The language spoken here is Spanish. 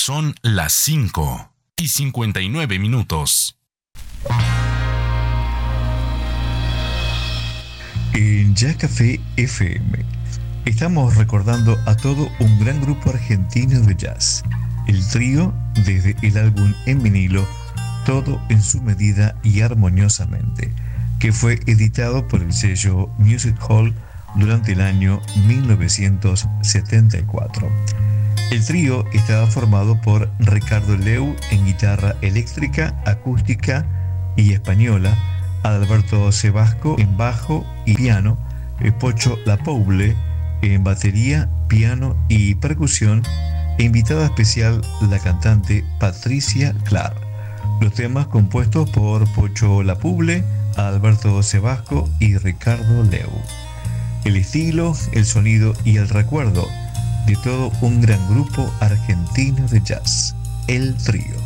Son las 5:59. En Ya Café FM estamos recordando a todo un gran grupo argentino de jazz. El trío, desde el álbum en vinilo, Todo en su medida y armoniosamente, que fue editado por el sello Music Hall durante el año 1974. El trío estaba formado por Ricardo Leu en guitarra eléctrica, acústica y española, Adalberto Sebasco en bajo y piano, Pocho Lapouble en batería, piano y percusión, e invitada especial la cantante Patricia Clark. Los temas compuestos por Pocho Lapouble, Adalberto Sebasco y Ricardo Leu. El estilo, el sonido y el recuerdo de todo un gran grupo argentino de jazz, el trío.